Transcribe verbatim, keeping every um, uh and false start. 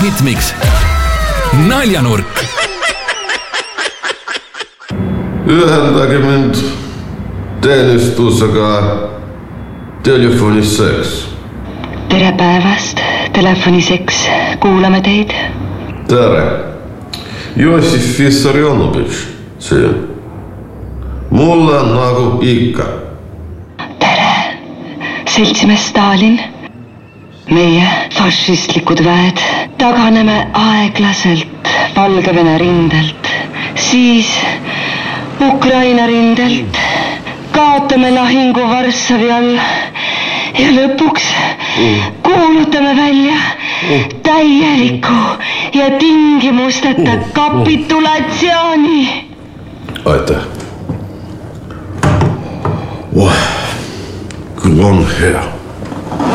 Hitmix. Naljanurk. Ühendage mind teenistusega telefoniseks. Tere päevast, telefoniseks. Kuulame teid. Tere. Jossif Vissarionovitš siin. Mulla nagu ikka. Tere. Seltsimees Stalin. Meie fašistlikud väed taganeme aeglaselt Valgevene rindelt, siis Ukraina rindelt, kaotame lahingu Varssavi all ja lõpuks kuulutame välja täieliku ja tingimusteta kapitulatsiooni. Aitäh. Oh, küll on hea.